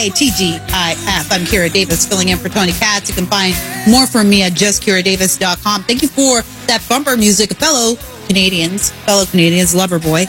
TGIF. I'm Kira Davis filling in for Tony Katz. You can find more from me at justkiradavis.com. Thank you for that bumper music, fellow Canadians, Loverboy.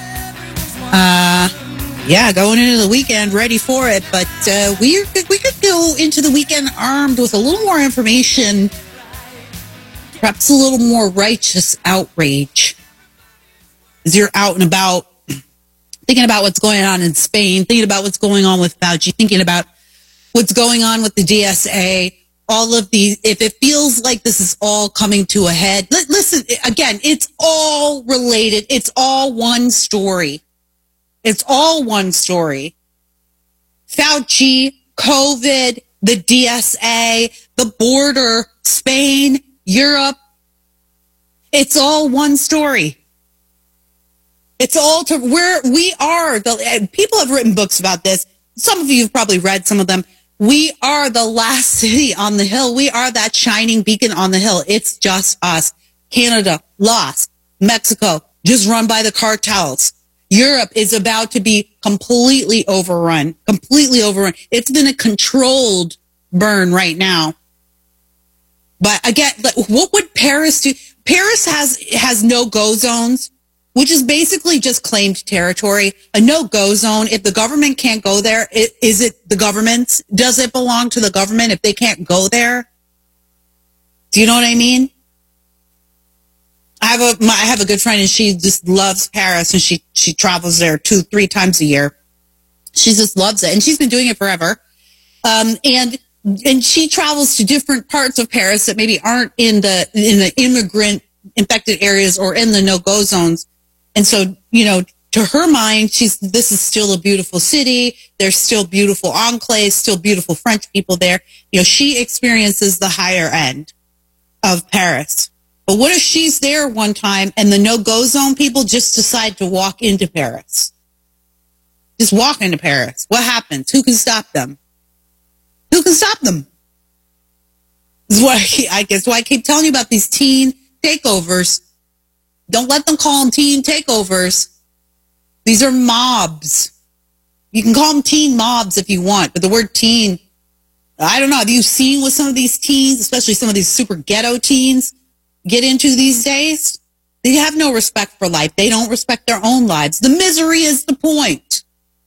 Yeah, going into the weekend, ready for it. But we could go into the weekend armed with a little more information, perhaps a little more righteous outrage. As you're out and about, thinking about what's going on in Spain, thinking about what's going on with Fauci, thinking about what's going on with the DSA, all of these, if it feels like this is all coming to a head, listen, again, it's all related. It's all one story. It's all one story. Fauci, COVID, the DSA, the border, Spain, Europe. It's all one story. It's all to where we are. People have written books about this. Some of you have probably read some of them. We are the last city on the hill. We are that shining beacon on the hill. It's just us. Canada, lost. Mexico, just run by the cartels. Europe is about to be completely overrun. It's been a controlled burn right now. But again, what would Paris do? Paris has no-go zones, which is basically just claimed territory. A no-go zone, if the government can't go there, is it the government's? Does it belong to the government if they can't go there? Do you know what I mean? I have a good friend, and she just loves Paris, and she travels there 2-3 times a year. She just loves it, and she's been doing it forever. And she travels to different parts of Paris that maybe aren't in the immigrant infected areas or in the no-go zones. And so, you know, to her mind, this is still a beautiful city. There's still beautiful enclaves, still beautiful French people there. You know, she experiences the higher end of Paris. But what if she's there one time and the no-go zone people just decide to walk into Paris? Just walk into Paris. What happens? Who can stop them? Who can stop them? This is why I keep telling you about these teen takeovers. Don't let them call them teen takeovers. These are mobs. You can call them teen mobs if you want, but the word teen, I don't know. Have you seen what some of these teens, especially some of these super ghetto teens, get into these days? They have no respect for life. They don't respect their own lives. The misery is the point.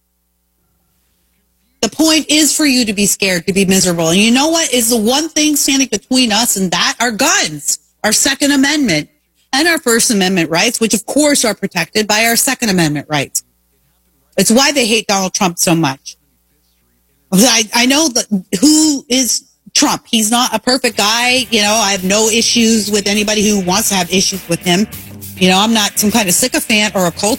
The point is for you to be scared, to be miserable. And you know what is the one thing standing between us and that? Our guns, our Second Amendment, and our First Amendment rights, which of course are protected by our Second Amendment rights. It's why they hate Donald Trump so much. I know who is Trump. He's not a perfect guy. You know, I have no issues with anybody who wants to have issues with him. You know, I'm not some kind of sycophant or a cult